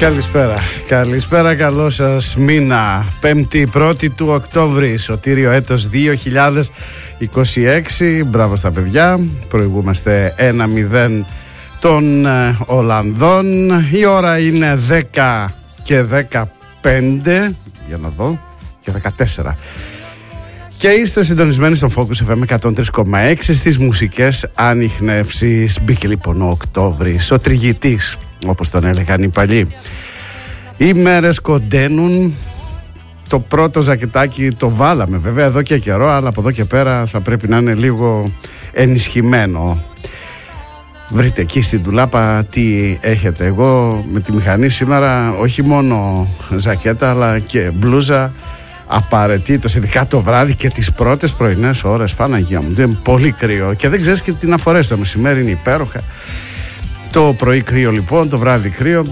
Καλησπέρα, καλό σας μήνα. 5η του Οκτώβρη, σωτήριο έτος 2026. Μπράβο στα παιδιά. Προηγούμαστε 1-0 των Ολλανδών. Η ώρα είναι 10 και 15, για να δω, και 14. Και είστε συντονισμένοι στον Focus FM 103,6 στις μουσικές ανιχνεύσεις. Μπήκε λοιπόν ο Οκτώβρης, ο τριγητής, όπως τον έλεγαν οι παλιοί. Οι μέρες κοντένουν. Το πρώτο ζακετάκι το βάλαμε βέβαια εδώ και καιρό, αλλά από εδώ και πέρα θα πρέπει να είναι λίγο ενισχυμένο. Βρείτε εκεί στην ντουλάπα τι έχετε. Εγώ με τη μηχανή σήμερα όχι μόνο ζακέτα αλλά και μπλούζα απαραίτητος, ειδικά το βράδυ και τις πρώτες πρωινές ώρες. Παναγία μου, είναι πολύ κρύο και δεν ξέρεις και τι να φορέσεις. Το μεσημέρι είναι υπέροχα, το πρωί κρύο λοιπόν, το βράδυ κρύο.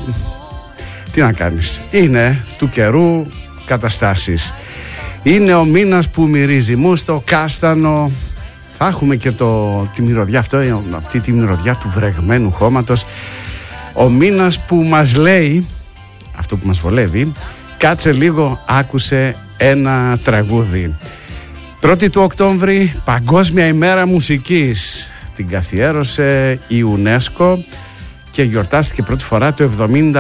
Τι να κάνεις, είναι του καιρού καταστάσεις. Είναι ο μήνας που μυρίζει μούστο, κάστανο. Θα έχουμε και τη μυρωδιά αυτή τη μυρωδιά του βρεγμένου χώματος. Ο μήνας που μας λέει, αυτό που μας βολεύει, κάτσε λίγο, άκουσε ένα τραγούδι. 1η του Οκτώβρη, Παγκόσμια ημέρα μουσικής. Την καθιέρωσε η UNESCO και γιορτάστηκε πρώτη φορά το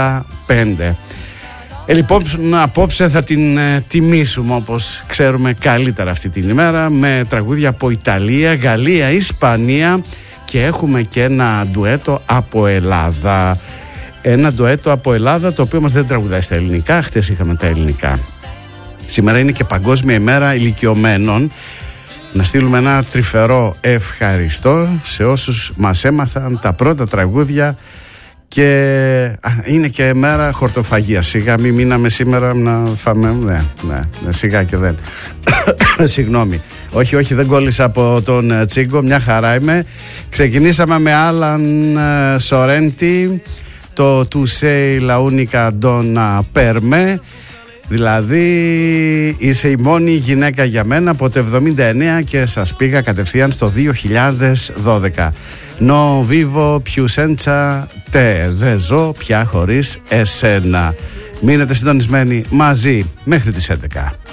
1975. Λοιπόν, απόψε θα την τιμήσουμε όπως ξέρουμε καλύτερα αυτή την ημέρα, με τραγούδια από Ιταλία, Γαλλία, Ισπανία, και έχουμε και ένα ντουέτο από Ελλάδα. Ένα ντουέτο από Ελλάδα, το οποίο μας δεν τραγουδάει στα ελληνικά. Χτες είχαμε τα ελληνικά. Σήμερα είναι και Παγκόσμια ημέρα ηλικιωμένων. Να στείλουμε ένα τρυφερό ευχαριστώ σε όσους μας έμαθαν τα πρώτα τραγούδια. Και είναι και μέρα χορτοφαγία. Σιγά μην μείναμε σήμερα να φάμε. Ναι, σιγά και δεν. Συγγνώμη. Όχι, δεν κόλλησα από τον Τσίγκο. Μια χαρά είμαι. Ξεκινήσαμε με Άλαν Σορέντι, το Tu sei la unica donna per me. Δηλαδή είσαι η μόνη γυναίκα για μένα, από το 79 και σας πήγα κατευθείαν στο 2012. No vivo più senza te. Δεν ζω πια χωρίς εσένα. Μείνετε συντονισμένοι μαζί μέχρι τις 11.